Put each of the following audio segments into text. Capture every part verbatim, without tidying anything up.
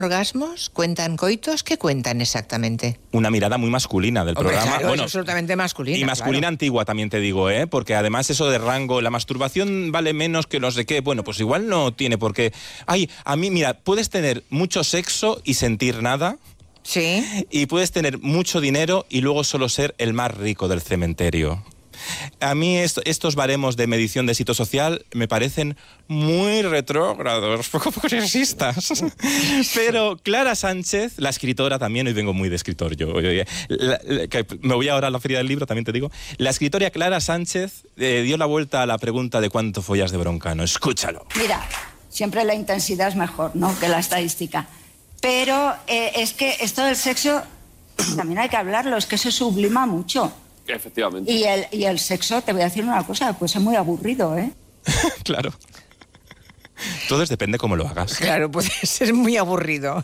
orgasmos? ¿Cuentan coitos? ¿Qué cuentan exactamente? Una mirada muy masculina del Hombre, programa. Claro, bueno, es absolutamente masculina. Y masculina claro. antigua también te digo, ¿eh? Porque además eso de rango, la masturbación vale menos que no sé qué. Bueno, pues igual no tiene por qué. Ay, a mí, mira, puedes tener mucho sexo y sentir nada. Sí. Y puedes tener mucho dinero y luego solo ser el más rico del cementerio. A mí est- estos baremos de medición de éxito social me parecen muy retrógrados, poco progresistas. Pero Clara Sánchez, la escritora también, hoy vengo muy de escritor yo, la, la, que me voy ahora a la feria del libro, también te digo, la escritora Clara Sánchez eh, dio la vuelta a la pregunta de cuánto follas de Broncano. Escúchalo. Mira, siempre la intensidad es mejor, ¿no?, que la estadística. Pero eh, es que esto del sexo también hay que hablarlo, es que se sublima mucho. Efectivamente. Y el, y el sexo, te voy a decir una cosa, pues es muy aburrido, ¿eh? Claro. Todo depende cómo lo hagas. Claro, puede ser muy aburrido.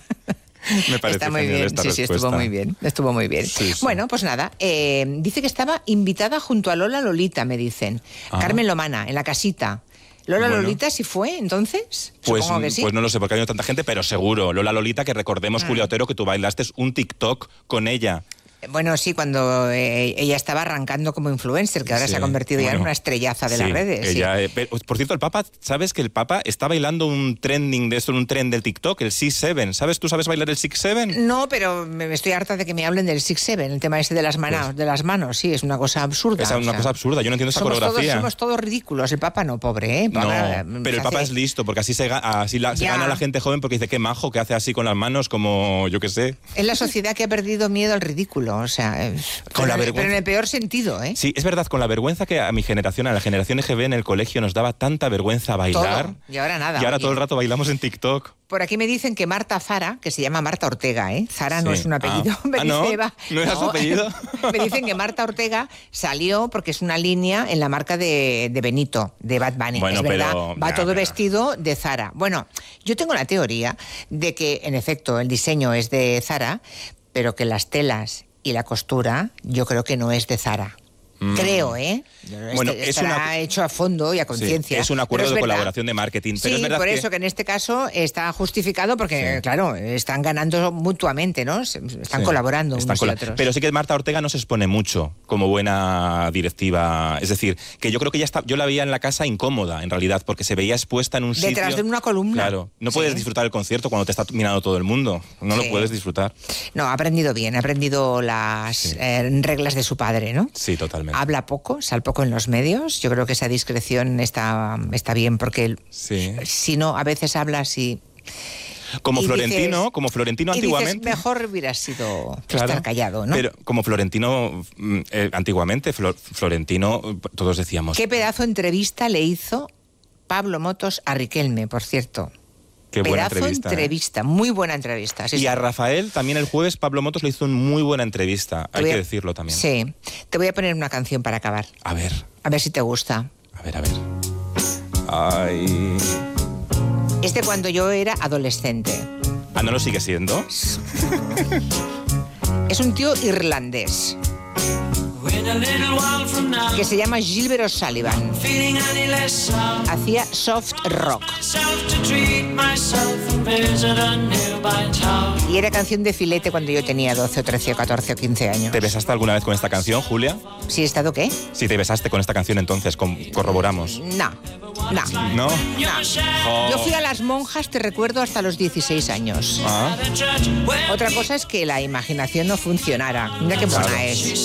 Me parece Está muy genial bien, esta sí, sí, respuesta. estuvo muy bien, estuvo muy bien. Sí, sí. Bueno, pues nada, eh, dice que estaba invitada junto a Lola Lolita, me dicen. Ah. Carmen Lomana, en la casita. ¿Lola Bueno. Lolita sí fue, entonces? Pues, Supongo que sí. pues no lo sé, porque ha habido tanta gente, pero seguro. Lola Lolita, que recordemos, Ah. Julia Otero, que tú bailaste un TikTok con ella. Bueno, sí, cuando eh, ella estaba arrancando como influencer, que ahora Sí, se ha convertido ya bueno, en una estrellaza de sí, las redes. ella, sí. eh, pero, por cierto, el Papa, ¿sabes que el Papa está bailando un trending de esto, un trend del TikTok, el six seven? ¿Sabes? ¿Tú sabes bailar el six seven? No, pero me me estoy harta de que me hablen del six seven, el tema ese de las manos, de las manos, sí, es una cosa absurda. Es una o sea, cosa absurda, yo no entiendo esa somos coreografía. Todos, somos todos ridículos, el Papa no, pobre, ¿eh? No, Papa, pero el se Papa hace- es listo, porque así se, ga- así la- se Ya. gana la gente joven, porque dice, qué majo, que hace así con las manos, como yo qué sé. Es la sociedad que ha perdido miedo al ridículo, o sea, eh, Con pero, la en- vergüenza. pero en el peor sentido, ¿eh? Sí, es verdad, con la vergüenza que a mi generación, a la generación E G B en el colegio nos daba tanta vergüenza bailar. Todo. Y ahora nada. Y ahora oye. todo el rato bailamos en TikTok. Por aquí me dicen que Marta Zara, que se llama Marta Ortega, ¿eh? Zara no Sí. es un apellido. Ah. Me Ah, dice ¿no? Eva. ¿No era su apellido? Me dicen que Marta Ortega salió porque es una línea en la marca de, de Benito, de Bad Bunny. Bueno, es verdad, pero- va ya, todo pero- vestido de Zara. Bueno, yo tengo la teoría de que, en efecto, el diseño es de Zara, pero que las telas y la costura, yo creo que no es de Zara. Mm. Creo, ¿eh? Bueno, Este- es estará una- hecho a fondo y a Sí, conciencia. es un pero acuerdo de verdad. colaboración de marketing. Pero Sí, es verdad por que... eso que en este caso está justificado porque, Sí. claro, están ganando mutuamente, ¿no? Se- Están Sí, colaborando están unos cola- y otros. Pero sí que Marta Ortega no se expone mucho como buena directiva. Es decir, que yo creo que ya está, yo la veía en la casa incómoda, en realidad, porque se veía expuesta en un sitio... Detrás de una columna. Claro, no Sí. puedes disfrutar el concierto cuando te está mirando todo el mundo. No Sí. lo puedes disfrutar. No, ha aprendido bien, ha aprendido las Sí. eh, reglas de su padre, ¿no? Sí, totalmente. Habla poco, sale poco en los medios. Yo creo que esa discreción está, está bien porque él, Sí. si no, a veces habla así... Como y Florentino, dices- como Florentino y dices, antiguamente. mejor hubiera sido Claro, estar callado, ¿no? Pero como Florentino mm, eh, antiguamente, Flor- Florentino, eh, todos decíamos. ¿Qué pedazo de entrevista le hizo Pablo Motos a Riquelme, por cierto? Qué buena Pedazo entrevista. ¿eh? entrevista, muy buena entrevista. Sí, Y sí. a Rafael también el jueves Pablo Motos le hizo una muy buena entrevista. Te Hay voy que a- decirlo también. Sí. Te voy a poner una canción para acabar. A ver, A ver si te gusta. a ver, a ver. Ay. Es de cuando yo era adolescente. Ah, ¿no lo sigue siendo? Es un tío irlandés que se llama Gilbert O'Sullivan. Hacía soft rock. Y era canción de filete cuando yo tenía doce o trece o catorce o quince años. ¿Te besaste alguna vez con esta canción, Julia? ¿Sí he estado qué? Si te besaste con esta canción, entonces com- corroboramos. No, no. ¿No? Oh. Yo fui a las monjas, te recuerdo, hasta los dieciséis años. Ah. Otra cosa es que la imaginación no funcionara. Mira qué buena Claro. es.